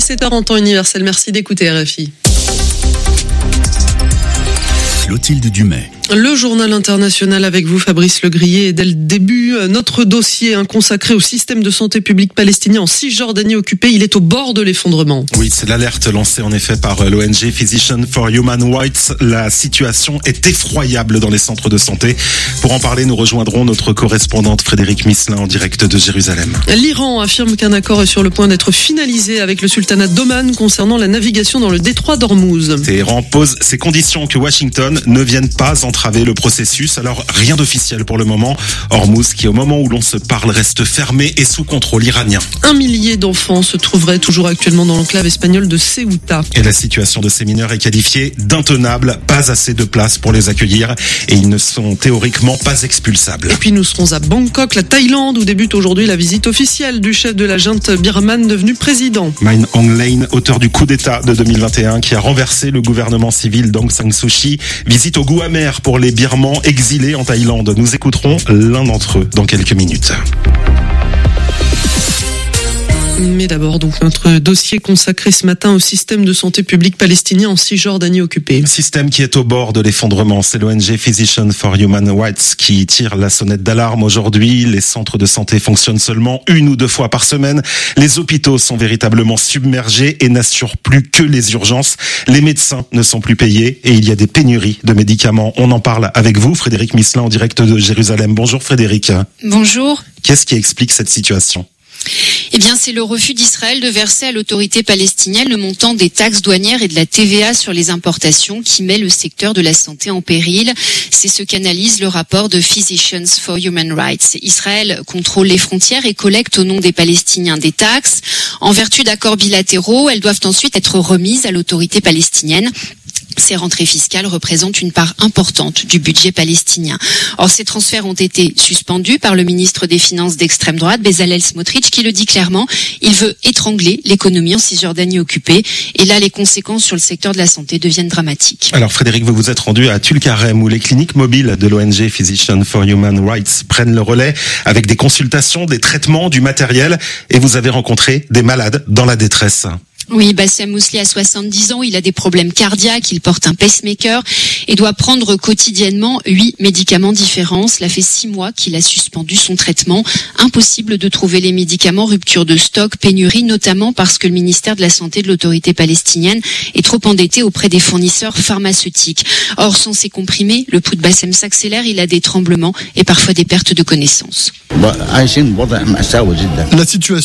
7h en temps universel. Merci d'écouter RFI. Clotilde Dumais. Le journal international avec vous, Fabrice Legrier. Et dès le début, notre dossier consacré au système de santé publique palestinien en Cisjordanie occupée, il est au bord de l'effondrement. Oui, c'est l'alerte lancée en effet par l'ONG Physicians for Human Rights. La situation est effroyable dans les centres de santé. Pour en parler, nous rejoindrons notre correspondante Frédérique Misselin en direct de Jérusalem. L'Iran affirme qu'un accord est sur le point d'être finalisé avec le sultanat d'Oman concernant la navigation dans le détroit d'Ormuz. Téhéran pose ses conditions que Washington ne vienne pas entraver le processus. Alors rien d'officiel pour le moment. Ormuz qui au moment où l'on se parle reste fermé et sous contrôle iranien. 1 millier d'enfants se trouveraient toujours actuellement dans l'enclave espagnole de Ceuta. Et la situation de ces mineurs est qualifiée d'intenable. Pas assez de place pour les accueillir et ils ne sont théoriquement pas expulsables. Et puis nous serons à Bangkok, la Thaïlande, où débute aujourd'hui la visite officielle du chef de la junte birmane devenu président. Min Aung Hlaing, auteur du coup d'État de 2021 qui a renversé le gouvernement civil d'Aung San Suu Kyi, visite au goût amer pour les Birmans exilés en Thaïlande. Nous écouterons l'un d'entre eux dans quelques minutes. Mais d'abord, donc, notre dossier consacré ce matin au système de santé publique palestinien en Cisjordanie occupée. Système qui est au bord de l'effondrement. C'est l'ONG Physicians for Human Rights qui tire la sonnette d'alarme aujourd'hui. Les centres de santé fonctionnent seulement 1 ou 2 fois par semaine. Les hôpitaux sont véritablement submergés et n'assurent plus que les urgences. Les médecins ne sont plus payés et il y a des pénuries de médicaments. On en parle avec vous, Frédérique Misselin, en direct de Jérusalem. Bonjour Frédérique. Bonjour. Qu'est-ce qui explique cette situation ? Eh bien, c'est le refus d'Israël de verser à l'autorité palestinienne le montant des taxes douanières et de la TVA sur les importations qui met le secteur de la santé en péril. C'est ce qu'analyse le rapport de Physicians for Human Rights. Israël contrôle les frontières et collecte au nom des Palestiniens des taxes. En vertu d'accords bilatéraux, elles doivent ensuite être remises à l'autorité palestinienne. Ces rentrées fiscales représentent une part importante du budget palestinien. Or, ces transferts ont été suspendus par le ministre des Finances d'extrême droite, Bezalel Smotrich, qui le dit clairement. Il veut étrangler l'économie en Cisjordanie occupée. Et là, les conséquences sur le secteur de la santé deviennent dramatiques. Alors, Frédéric, vous vous êtes rendu à Tulkarem, où les cliniques mobiles de l'ONG Physicians for Human Rights prennent le relais avec des consultations, des traitements, du matériel. Et vous avez rencontré des malades dans la détresse. Oui, Bassem Mousli a 70 ans, il a des problèmes cardiaques, il porte un pacemaker et doit prendre quotidiennement 8 médicaments différents. Cela fait 6 mois qu'il a suspendu son traitement. Impossible de trouver les médicaments, rupture de stock, pénurie, notamment parce que le ministère de la Santé de l'autorité palestinienne est trop endetté auprès des fournisseurs pharmaceutiques. Or, sans ces comprimés, le pouls de Bassem s'accélère, il a des tremblements et parfois des pertes de connaissance. La situation